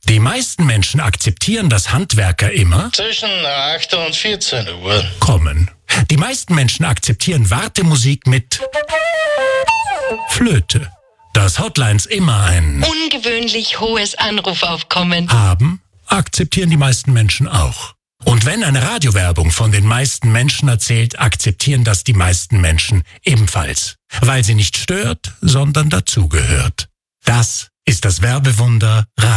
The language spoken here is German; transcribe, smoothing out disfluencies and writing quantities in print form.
Die meisten Menschen akzeptieren, dass Handwerker immer zwischen 8 und 14 Uhr kommen. Die meisten Menschen akzeptieren Wartemusik mit Flöte. Dass Hotlines immer ein ungewöhnlich hohes Anrufaufkommen haben, akzeptieren die meisten Menschen auch. Und wenn eine Radiowerbung von den meisten Menschen erzählt, akzeptieren das die meisten Menschen ebenfalls. Weil sie nicht stört, sondern dazugehört. Das ist das Werbewunder Radio.